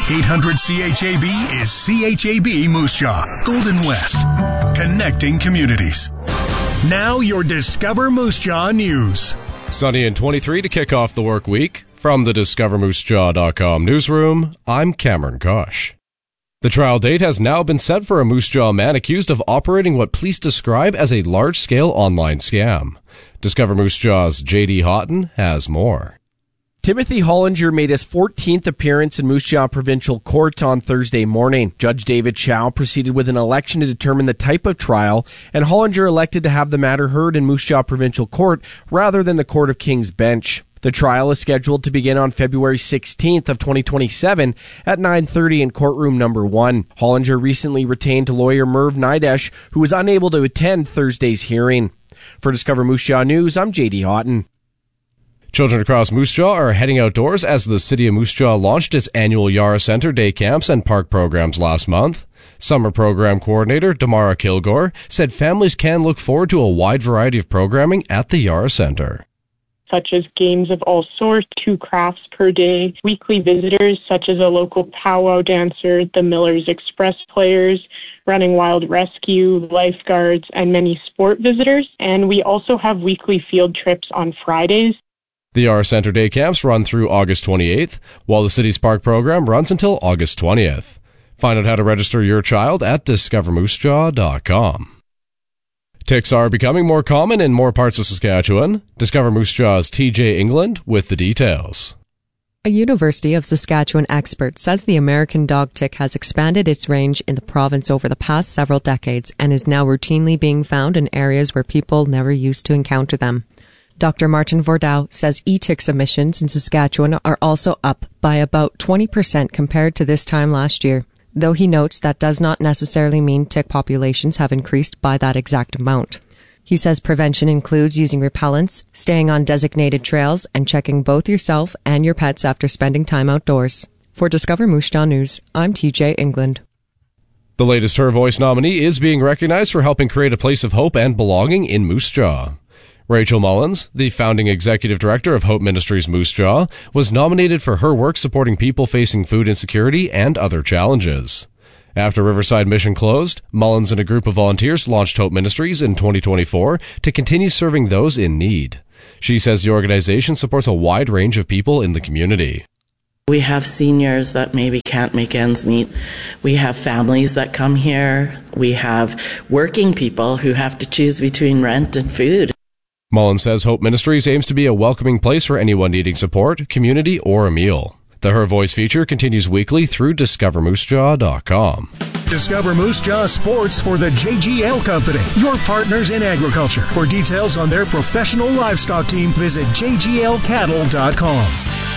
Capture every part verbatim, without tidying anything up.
eight hundred C H A B is C H A B Moose Jaw, Golden West, connecting communities. Now your Discover Moose Jaw news. Sunny and twenty-three to kick off the work week. From the discover moose jaw dot com newsroom, I'm Cameron Kosh. The trial date has now been set for a Moose Jaw man accused of operating what police describe as a large-scale online scam. Discover Moose Jaw's J D Houghton has more. Timothy Hollinger made his fourteenth appearance in Moose Jaw Provincial Court on Thursday morning. Judge David Chow proceeded with an election to determine the type of trial, and Hollinger elected to have the matter heard in Moose Jaw Provincial Court rather than the Court of King's Bench. The trial is scheduled to begin on February sixteenth of twenty twenty-seven at nine thirty in courtroom number one. Hollinger recently retained lawyer Merv Nidesh, who was unable to attend Thursday's hearing. For Discover Moose Jaw News, I'm J D Houghton. Children across Moose Jaw are heading outdoors as the City of Moose Jaw launched its annual Yarra Centre day camps and park programs last month. Summer program coordinator Damara Kilgore said families can look forward to a wide variety of programming at the Yarra Centre, such as games of all sorts, two crafts per day, weekly visitors such as a local powwow dancer, the Miller's Express players, Running Wild Rescue, lifeguards, and many sport visitors. And we also have weekly field trips on Fridays. The Yarra Centre day camps run through August twenty-eighth, while the city's park program runs until August twentieth. Find out how to register your child at discover moose jaw dot com. Ticks are becoming more common in more parts of Saskatchewan. Discover Moose Jaw's T J England with the details. A University of Saskatchewan expert says the American dog tick has expanded its range in the province over the past several decades and is now routinely being found in areas where people never used to encounter them. Doctor Martin Vordow says e-tick submissions in Saskatchewan are also up by about twenty percent compared to this time last year, though he notes that does not necessarily mean tick populations have increased by that exact amount. He says prevention includes using repellents, staying on designated trails, and checking both yourself and your pets after spending time outdoors. For Discover Moose Jaw News, I'm T J England. The latest Her Voice nominee is being recognized for helping create a place of hope and belonging in Moose Jaw. Rachel Mullins, the founding executive director of Hope Ministries Moose Jaw, was nominated for her work supporting people facing food insecurity and other challenges. After Riverside Mission closed, Mullins and a group of volunteers launched Hope Ministries in twenty twenty-four to continue serving those in need. She says the organization supports a wide range of people in the community. We have seniors that maybe can't make ends meet. We have families that come here. We have working people who have to choose between rent and food. Mullins says Hope Ministries aims to be a welcoming place for anyone needing support, community, or a meal. The Her Voice feature continues weekly through discover moose jaw dot com. Discover Moose Jaw Sports for the J G L Company, your partners in agriculture. For details on their professional livestock team, visit j g l cattle dot com.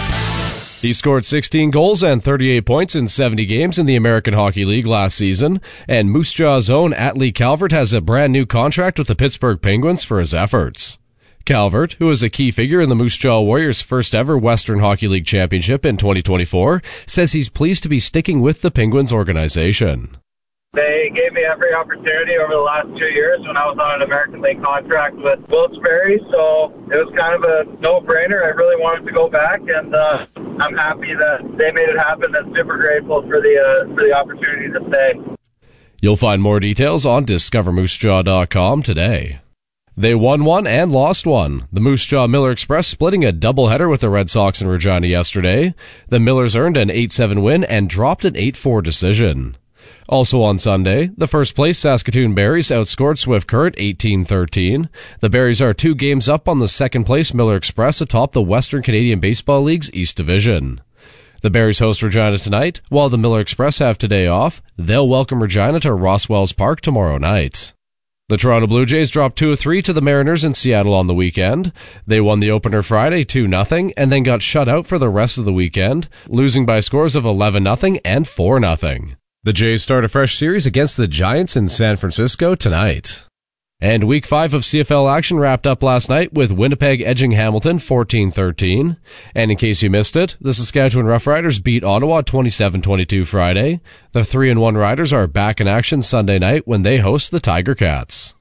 He scored sixteen goals and thirty-eight points in seventy games in the American Hockey League last season, and Moose Jaw's own Atlee Calvert has a brand new contract with the Pittsburgh Penguins for his efforts. Calvert, who is a key figure in the Moose Jaw Warriors' first ever Western Hockey League championship in twenty twilty-four, says he's pleased to be sticking with the Penguins organization. They gave me every opportunity over the last two years when I was on an American League contract with Wilkes-Barre, so it was kind of a no-brainer. I really wanted to go back, and uh, I'm happy that they made it happen and super grateful for the, uh, for the opportunity to stay. You'll find more details on discover moose jaw dot com today. They won one and lost one. The Moose Jaw Miller Express splitting a doubleheader with the Red Sox in Regina yesterday. The Millers earned an eight seven win and dropped an eight four decision. Also on Sunday, the first-place Saskatoon Berries outscored Swift Current eighteen thirteen. The Berries are two games up on the second-place Miller Express atop the Western Canadian Baseball League's East Division. The Berries host Regina tonight, while the Miller Express have today off. They'll welcome Regina to Rosswells Park tomorrow night. The Toronto Blue Jays dropped two of three to the Mariners in Seattle on the weekend. They won the opener Friday two nothing and then got shut out for the rest of the weekend, losing by scores of eleven nothing and four nothing. The Jays start a fresh series against the Giants in San Francisco tonight. And Week five of C F L action wrapped up last night with Winnipeg edging Hamilton fourteen thirteen. And in case you missed it, the Saskatchewan Roughriders beat Ottawa twenty-seven twenty-two Friday. The three and one Riders are back in action Sunday night when they host the Tiger Cats.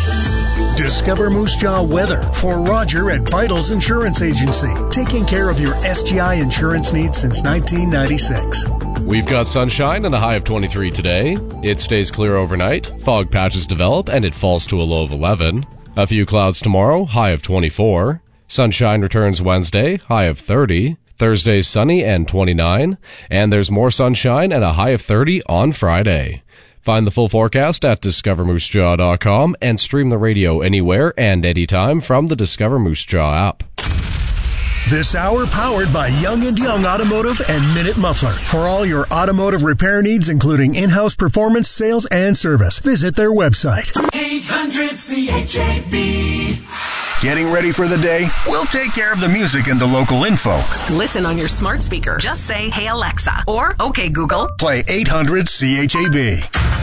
Discover Moose Jaw weather for Roger at Vitals Insurance Agency, taking care of your S G I insurance needs since nineteen ninety-six. We've got sunshine and a high of twenty-three today. It stays clear overnight. Fog patches develop and it falls to a low of eleven. A few clouds tomorrow, high of twenty-four. Sunshine returns Wednesday, high of thirty. Thursday sunny and twenty-nine. And there's more sunshine and a high of thirty on Friday. Find the full forecast at discover moose jaw dot com and stream the radio anywhere and anytime from the Discover Moose Jaw app. This hour powered by Young and Young Automotive and Minute Muffler. For all your automotive repair needs, including in-house performance, sales, and service, visit their website. eight hundred C H A B. Getting ready for the day? We'll take care of the music and the local info. Listen on your smart speaker. Just say, "Hey Alexa," or "Okay Google." Play eight hundred C H A B.